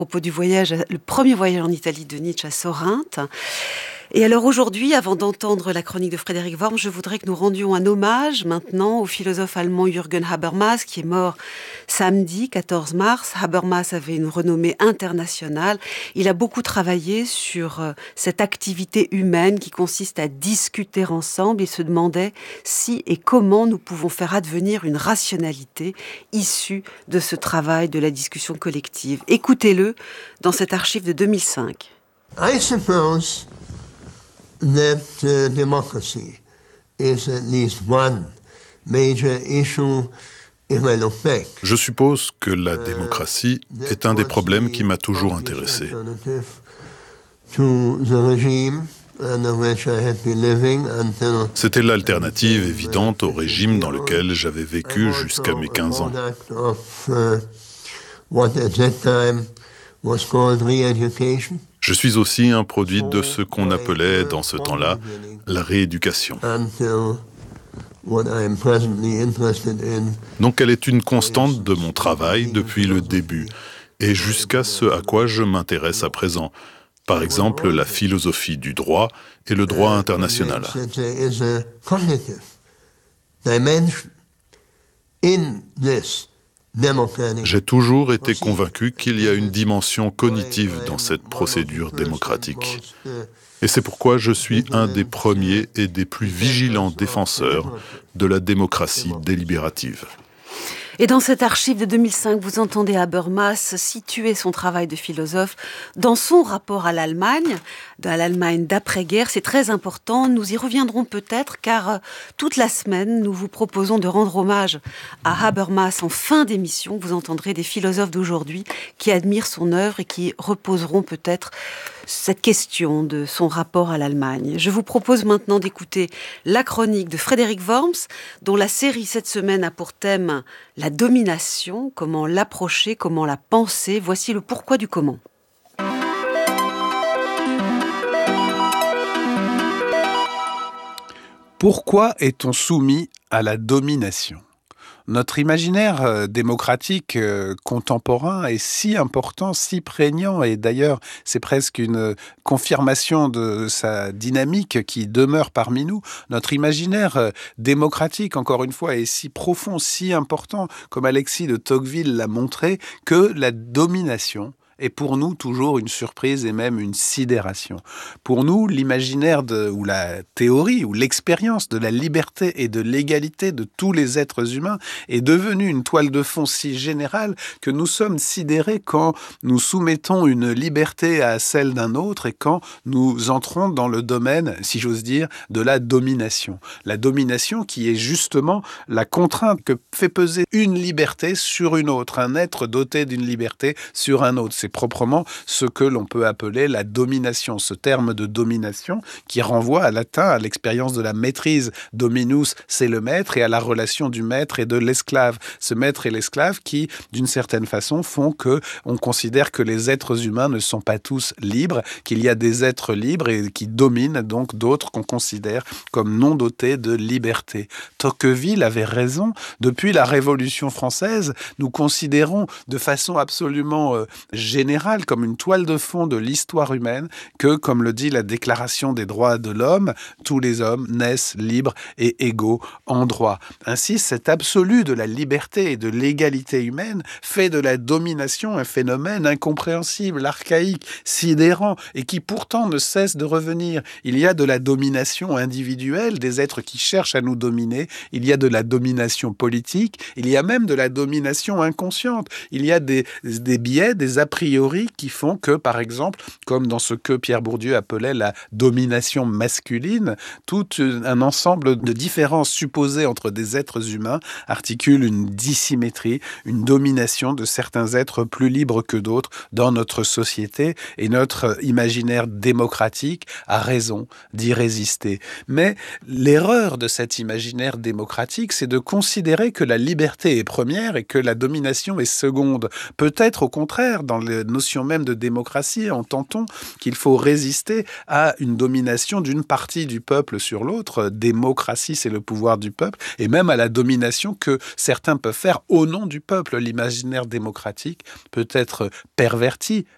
propos du voyage, le premier voyage en Italie de Nietzsche à Sorinthe. Et alors aujourd'hui, avant d'entendre la chronique de Frédéric Worms, je voudrais que nous rendions un hommage maintenant au philosophe allemand Jürgen Habermas, qui est mort samedi 14 mars. Habermas avait une renommée internationale. Il a beaucoup travaillé sur cette activité humaine qui consiste à discuter ensemble. Il se demandait si et comment nous pouvons faire advenir une rationalité issue de ce travail de la discussion collective. Écoutez-le dans cet archive de 2005. I suppose that democracy is at least one major issue in my look back. Je suppose que la démocratie est un des problèmes qui m'a toujours intéressé. C'était l'alternative évidente au régime dans lequel j'avais vécu jusqu'à mes 15 ans. Je suis aussi un produit de ce qu'on appelait dans ce temps-là la rééducation. Donc elle est une constante de mon travail depuis le début et jusqu'à ce à quoi je m'intéresse à présent. Par exemple, la philosophie du droit et le droit international. J'ai toujours été convaincu qu'il y a une dimension cognitive dans cette procédure démocratique. Et c'est pourquoi je suis un des premiers et des plus vigilants défenseurs de la démocratie délibérative. Et dans cette archive de 2005, vous entendez Habermas situer son travail de philosophe dans son rapport à l'Allemagne d'après-guerre. C'est très important, nous y reviendrons peut-être, car toute la semaine, nous vous proposons de rendre hommage à Habermas en fin d'émission. Vous entendrez des philosophes d'aujourd'hui qui admirent son œuvre et qui reposeront peut-être cette question de son rapport à l'Allemagne. Je vous propose maintenant d'écouter la chronique de Frédéric Worms, dont la série cette semaine a pour thème la domination, comment l'approcher, comment la penser. Voici le pourquoi du comment. Pourquoi est-on soumis à la domination ? Notre imaginaire démocratique contemporain est si important, si prégnant, et d'ailleurs c'est presque une confirmation de sa dynamique qui demeure parmi nous. Notre imaginaire démocratique, encore une fois, est si profond, si important, comme Alexis de Tocqueville l'a montré, que la domination est pour nous toujours une surprise et même une sidération. Pour nous, l'imaginaire ou la théorie ou l'expérience de la liberté et de l'égalité de tous les êtres humains est devenue une toile de fond si générale que nous sommes sidérés quand nous soumettons une liberté à celle d'un autre et quand nous entrons dans le domaine, si j'ose dire, de la domination. La domination qui est justement la contrainte que fait peser une liberté sur une autre, un être doté d'une liberté sur un autre. C'est proprement ce que l'on peut appeler la domination, ce terme de domination qui renvoie à latin à l'expérience de la maîtrise. Dominus, c'est le maître, et à la relation du maître et de l'esclave. Ce maître et l'esclave qui, d'une certaine façon, font qu'on considère que les êtres humains ne sont pas tous libres, qu'il y a des êtres libres et qui dominent donc d'autres qu'on considère comme non dotés de liberté. Tocqueville avait raison. Depuis la Révolution française, nous considérons de façon absolument générale, comme une toile de fond de l'histoire humaine, que, comme le dit la Déclaration des droits de l'homme, tous les hommes naissent libres et égaux en droit. Ainsi, cet absolu de la liberté et de l'égalité humaine fait de la domination un phénomène incompréhensible, archaïque, sidérant, et qui pourtant ne cesse de revenir. Il y a de la domination individuelle, des êtres qui cherchent à nous dominer, il y a de la domination politique, il y a même de la domination inconsciente, il y a des biais, des a priori qui font que, par exemple, comme dans ce que Pierre Bourdieu appelait la domination masculine, tout un ensemble de différences supposées entre des êtres humains articule une dissymétrie, une domination de certains êtres plus libres que d'autres dans notre société, et notre imaginaire démocratique a raison d'y résister. Mais l'erreur de cet imaginaire démocratique, c'est de considérer que la liberté est première et que la domination est seconde. Peut-être au contraire, dans les notions même de démocratie, entend-on qu'il faut résister à une domination d'une partie du peuple sur l'autre. Démocratie, c'est le pouvoir du peuple, et même à la domination que certains peuvent faire au nom du peuple. L'imaginaire démocratique peut être perverti